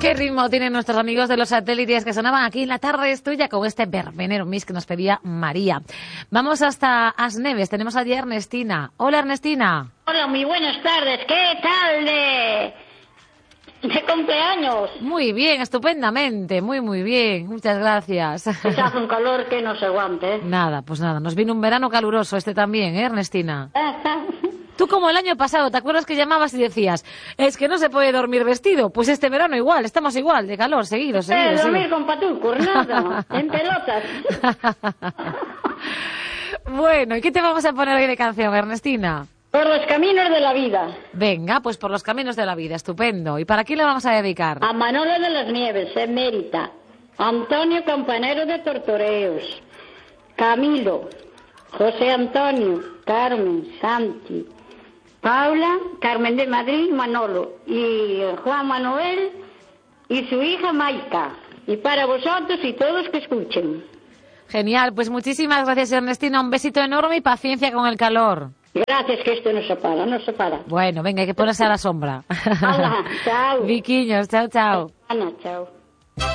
Qué ritmo tienen nuestros amigos de los satélites que sonaban aquí en La Tarde es Tuya con este verbenero mix que nos pedía María. Vamos hasta Asneves, tenemos allí a Ernestina. Hola, Ernestina. Hola, muy buenas tardes. ¿Qué tal de cumpleaños? Muy bien, estupendamente, muy bien. Muchas gracias. Se hace un calor que no se aguante, ¿eh? Nada, pues nada, nos vino un verano caluroso este también, ¿eh, Ernestina? Tú como el año pasado, ¿te acuerdas que llamabas y decías, es que no se puede dormir vestido? Pues este verano igual, estamos igual, de calor, seguidos. Dormir con patucos, nada, en pelotas. Bueno, ¿y qué te vamos a poner hoy de canción, Ernestina? Por los caminos de la vida. Venga, pues por los caminos de la vida, estupendo. ¿Y para quién le vamos a dedicar? A Manolo de las Nieves, emérita. Antonio Campanero de Tortoreos. Camilo. José Antonio. Carmen. Santi. Paula. Carmen de Madrid. Manolo. Y Juan Manuel. Y su hija Maika. Y para vosotros y todos que escuchen. Genial, pues muchísimas gracias, Ernestina. Un besito enorme y paciencia con el calor. Gracias, que esto no se para, no se para. Bueno, venga, hay que ponerse a la sombra. Hola, chao. Viquiños, chao, chao. Ana, chao.